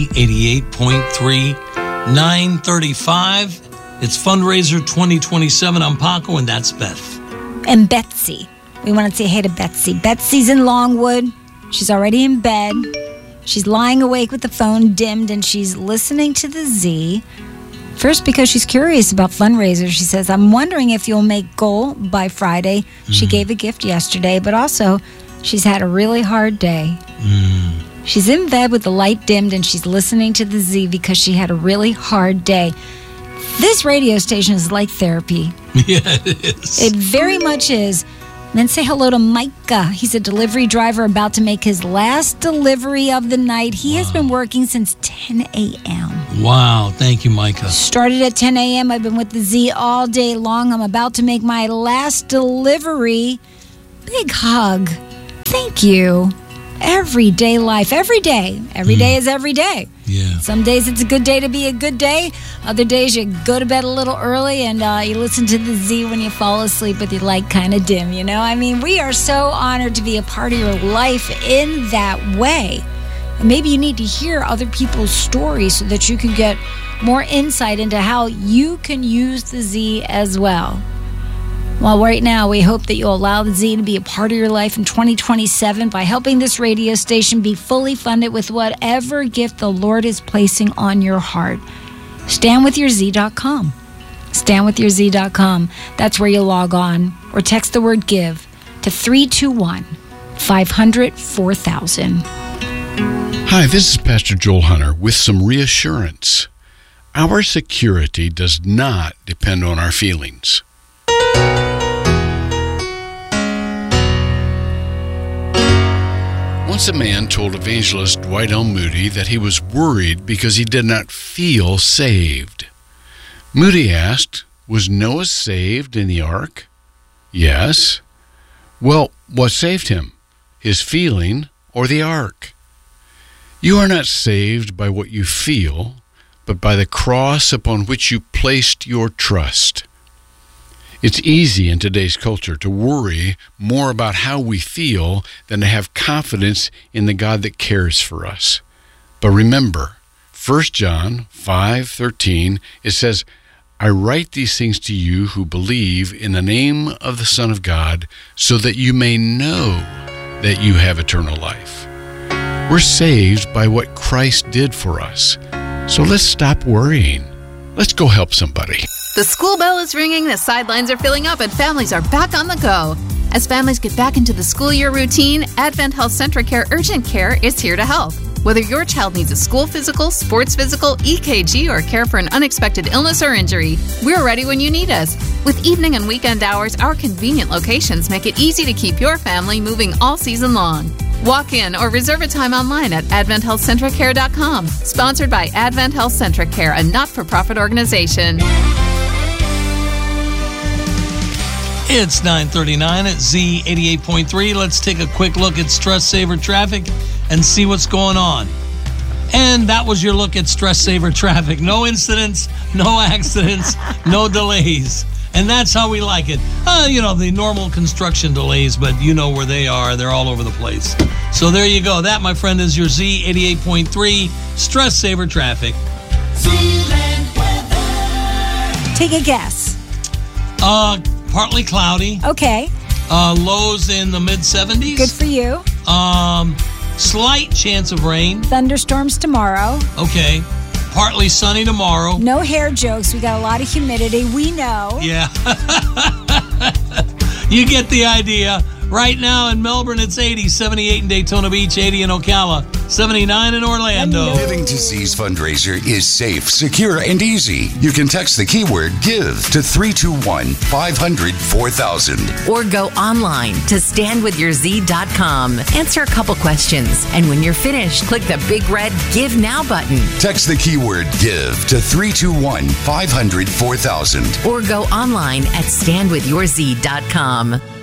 88.3, 9:35. It's Fundraiser 2027. I'm Paco, and that's Beth. And Betsy. We want to say hey to Betsy. Betsy's in Longwood. She's already in bed. She's lying awake with the phone dimmed, and she's listening to the Z. First, because she's curious about fundraisers. She says, I'm wondering if you'll make goal by Friday. She gave a gift yesterday, but also she's had a really hard day. She's in bed with the light dimmed, and she's listening to the Z because she had a really hard day. This radio station is like therapy. Yeah, it is. It very much is. And then say hello to Micah. He's a delivery driver about to make his last delivery of the night. He has been working since 10 a.m. Wow. Thank you, Micah. Started at 10 a.m. I've been with the Z all day long. I'm about to make my last delivery. Big hug. Thank you. Everyday life. Every day. Every day is every day. Yeah. Some days it's a good day to be a good day. Other days you go to bed a little early and you listen to the Z when you fall asleep with your light kind of dim, you know? I mean, we are so honored to be a part of your life in that way. And maybe you need to hear other people's stories so that you can get more insight into how you can use the Z as well. Well, right now, we hope that you'll allow the Z to be a part of your life in 2027 by helping this radio station be fully funded with whatever gift the Lord is placing on your heart. StandWithYourZ.com. StandWithYourZ.com. That's where you log on or text the word GIVE to 321-500-4000. Hi, this is Pastor Joel Hunter with some reassurance. Our security does not depend on our feelings. Once a man told evangelist Dwight L. Moody that he was worried because he did not feel saved. Moody asked, was Noah saved in the ark? Yes. Well, what saved him? His feeling or the ark? You are not saved by what you feel, but by the cross upon which you placed your trust. It's easy in today's culture to worry more about how we feel than to have confidence in the God that cares for us. But remember, 1 John 5:13, it says, I write these things to you who believe in the name of the Son of God, so that you may know that you have eternal life. We're saved by what Christ did for us. So let's stop worrying. Let's go help somebody. The school bell is ringing, the sidelines are filling up, and families are back on the go. As families get back into the school year routine, Advent Health Centric Care Urgent Care is here to help. Whether your child needs a school physical, sports physical, EKG, or care for an unexpected illness or injury, we're ready when you need us. With evening and weekend hours, our convenient locations make it easy to keep your family moving all season long. Walk in or reserve a time online at AdventHealthCentricCare.com. Sponsored by Advent Health Centric Care, a not-for-profit organization. It's 9:39 at Z 88.3. Let's take a quick look at Stress Saver Traffic and see what's going on. And that was your look at Stress Saver Traffic. No incidents, no accidents, no delays. And that's how we like it. The normal construction delays, but you know where they are. They're all over the place. So there you go. That, my friend, is your Z 88.3 Stress Saver Traffic. Take a guess. Partly cloudy. Okay. Lows in the mid-70s. Good for you. Slight chance of rain. Thunderstorms tomorrow. Okay. Partly sunny tomorrow. No hair jokes. We got a lot of humidity. We know. Yeah. You get the idea. Right now in Melbourne, it's 80, 78 in Daytona Beach, 80 in Ocala, 79 in Orlando. Giving to Z's fundraiser is safe, secure, and easy. You can text the keyword GIVE to 321-500-4000. Or go online to StandWithYourZ.com. Answer a couple questions. And when you're finished, click the big red Give Now button. Text the keyword GIVE to 321-500-4000. Or go online at StandWithYourZ.com.